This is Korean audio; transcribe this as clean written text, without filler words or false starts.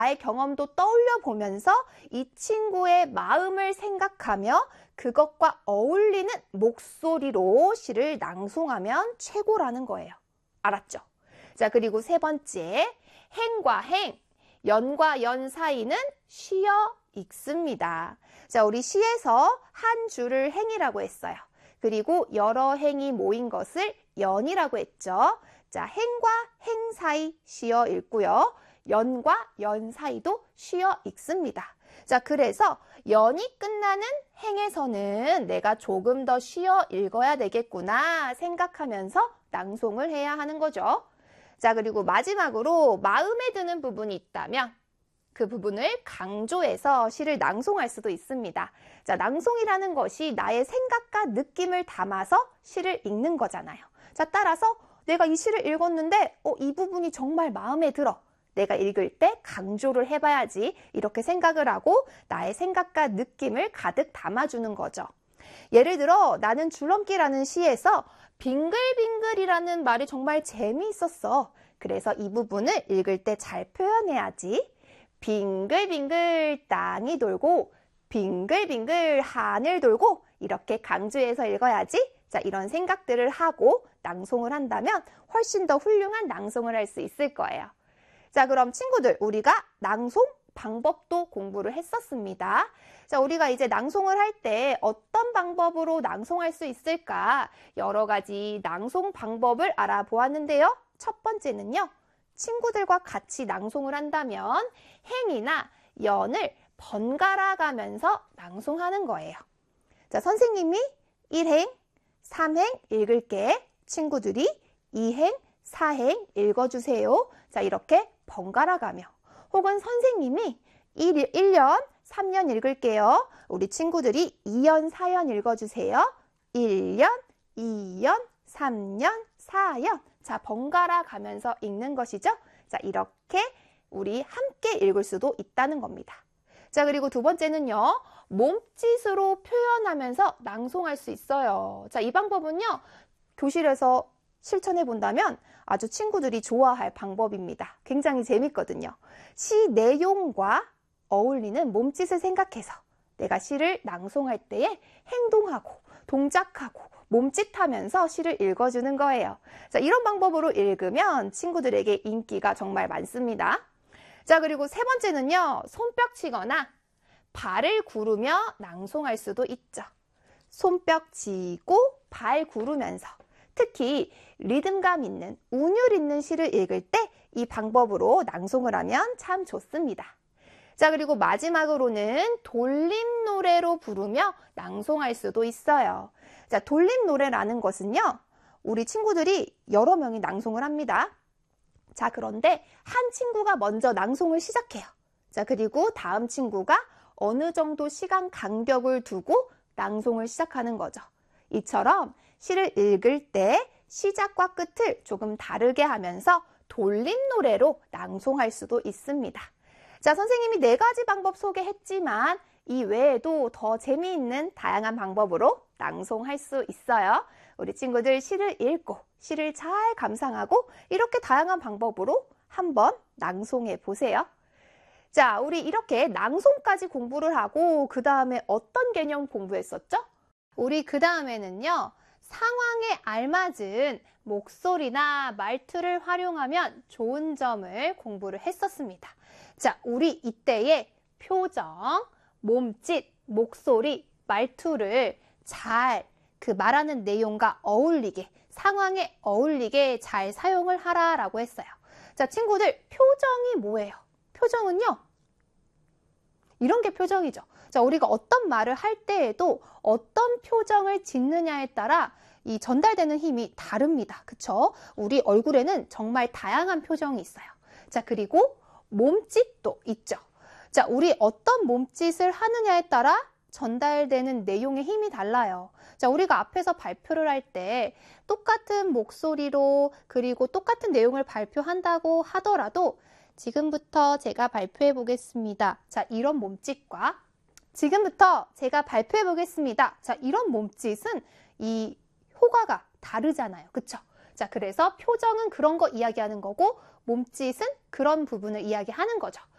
나의 경험도 떠올려 보면서 이 친구의 마음을 생각하며 그것과 어울리는 목소리로 시를 낭송하면 최고라는 거예요. 알았죠? 자, 그리고 세 번째, 행과 행, 연과 연 사이는 쉬어 읽습니다. 자, 우리 시에서 한 줄을 행이라고 했어요. 그리고 여러 행이 모인 것을 연이라고 했죠. 자, 행과 행 사이 쉬어 읽고요. 연과 연 사이도 쉬어 읽습니다. 자, 그래서 연이 끝나는 행에서는 내가 조금 더 쉬어 읽어야 되겠구나 생각하면서 낭송을 해야 하는 거죠. 자, 그리고 마지막으로 마음에 드는 부분이 있다면 그 부분을 강조해서 시를 낭송할 수도 있습니다. 자, 낭송이라는 것이 나의 생각과 느낌을 담아서 시를 읽는 거잖아요. 자, 따라서 내가 이 시를 읽었는데 이 부분이 정말 마음에 들어. 내가 읽을 때 강조를 해봐야지 이렇게 생각을 하고 나의 생각과 느낌을 가득 담아주는 거죠. 예를 들어 나는 줄넘기라는 시에서 빙글빙글이라는 말이 정말 재미있었어. 그래서 이 부분을 읽을 때 잘 표현해야지. 빙글빙글 땅이 돌고 빙글빙글 하늘 돌고 이렇게 강조해서 읽어야지. 자, 이런 생각들을 하고 낭송을 한다면 훨씬 더 훌륭한 낭송을 할 수 있을 거예요. 자, 그럼 친구들, 우리가 낭송 방법도 공부를 했었습니다. 자, 우리가 이제 낭송을 할 때 어떤 방법으로 낭송할 수 있을까? 여러 가지 낭송 방법을 알아보았는데요. 첫 번째는요, 친구들과 같이 낭송을 한다면 행이나 연을 번갈아 가면서 낭송하는 거예요. 자, 선생님이 1행, 3행 읽을게. 친구들이 2행, 4행 읽어주세요. 자, 이렇게 번갈아 가며 혹은 선생님이 1년, 3년 읽을게요. 우리 친구들이 2년, 4년 읽어주세요. 1년, 2년, 3년, 4년. 자, 번갈아 가면서 읽는 것이죠. 자, 이렇게 우리 함께 읽을 수도 있다는 겁니다. 자, 그리고 두 번째는요, 몸짓으로 표현하면서 낭송할 수 있어요. 자, 이 방법은요, 교실에서 실천해 본다면 아주 친구들이 좋아할 방법입니다. 굉장히 재밌거든요. 시 내용과 어울리는 몸짓을 생각해서 내가 시를 낭송할 때에 행동하고 동작하고 몸짓하면서 시를 읽어주는 거예요. 자, 이런 방법으로 읽으면 친구들에게 인기가 정말 많습니다. 자, 그리고 세 번째는요, 손뼉 치거나 발을 구르며 낭송할 수도 있죠. 손뼉 치고 발 구르면서 특히 리듬감 있는, 운율 있는 시를 읽을 때 이 방법으로 낭송을 하면 참 좋습니다. 자, 그리고 마지막으로는 돌림 노래로 부르며 낭송할 수도 있어요. 자, 돌림 노래라는 것은요, 우리 친구들이 여러 명이 낭송을 합니다. 자, 그런데 한 친구가 먼저 낭송을 시작해요. 자, 그리고 다음 친구가 어느 정도 시간 간격을 두고 낭송을 시작하는 거죠. 이처럼 시를 읽을 때 시작과 끝을 조금 다르게 하면서 돌림 노래로 낭송할 수도 있습니다. 자, 선생님이 4가지 방법 소개했지만 이 외에도 더 재미있는 다양한 방법으로 낭송할 수 있어요. 우리 친구들 시를 읽고 시를 잘 감상하고 이렇게 다양한 방법으로 한번 낭송해 보세요. 자, 우리 이렇게 낭송까지 공부를 하고 그 다음에 어떤 개념 공부했었죠? 우리 그 다음에는요, 상황에 알맞은 목소리나 말투를 활용하면 좋은 점을 공부를 했었습니다. 자, 우리 이때의 표정, 몸짓, 목소리, 말투를 잘 그 말하는 내용과 어울리게, 상황에 어울리게 잘 사용을 하라라고 했어요. 자, 친구들, 표정이 뭐예요? 표정은요, 이런 게 표정이죠. 자, 우리가 어떤 말을 할 때에도 어떤 표정을 짓느냐에 따라 이 전달되는 힘이 다릅니다. 그쵸? 우리 얼굴에는 정말 다양한 표정이 있어요. 자, 그리고 몸짓도 있죠. 자, 우리 어떤 몸짓을 하느냐에 따라 전달되는 내용의 힘이 달라요. 자, 우리가 앞에서 발표를 할 때 똑같은 목소리로 그리고 똑같은 내용을 발표한다고 하더라도 지금부터 제가 발표해 보겠습니다. 자, 이런 몸짓과 지금부터 제가 발표해 보겠습니다. 자, 이런 몸짓은 이 효과가 다르잖아요. 그쵸? 자, 그래서 표정은 그런 거 이야기하는 거고 몸짓은 그런 부분을 이야기하는 거죠.